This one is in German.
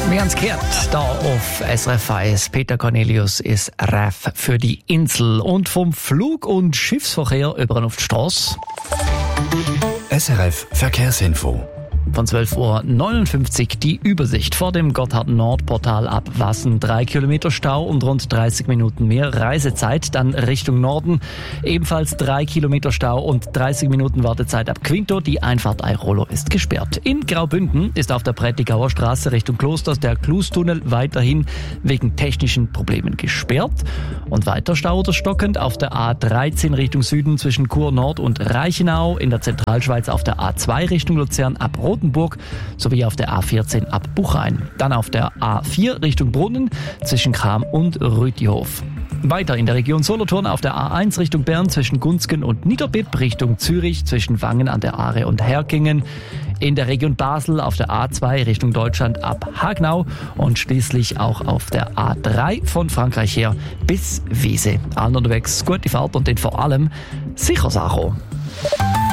Wir haben's gehört, da auf SRF 1. Peter Cornelius ist REF für die Insel. Und vom Flug- und Schiffsverkehr über auf die Strasse. SRF Verkehrsinfo. Von 12.59 Uhr die Übersicht vor dem Gotthard-Nord-Portal ab Wassen. 3 Kilometer Stau und rund 30 Minuten mehr Reisezeit. Dann Richtung Norden ebenfalls 3 Kilometer Stau und 30 Minuten Wartezeit ab Quinto. Die Einfahrt Airolo ist gesperrt. In Graubünden ist auf der Prättigauer Straße Richtung Klosters der Klustunnel weiterhin wegen technischen Problemen gesperrt. Und weiter Stau oder stockend auf der A13 Richtung Süden zwischen Chur Nord und Reichenau. In der Zentralschweiz auf der A2 Richtung Luzern ab Rotenburg sowie auf der A14 ab Buchheim. Dann auf der A4 Richtung Brunnen zwischen Cham und Rütihof. Weiter in der Region Solothurn auf der A1 Richtung Bern zwischen Gunzgen und Niederbipp, Richtung Zürich zwischen Wangen an der Aare und Herkingen. In der Region Basel auf der A2 Richtung Deutschland ab Hagnau und schließlich auch auf der A3 von Frankreich her bis Wiese. Allen unterwegs gute Fahrt und den vor allem sicher Sache.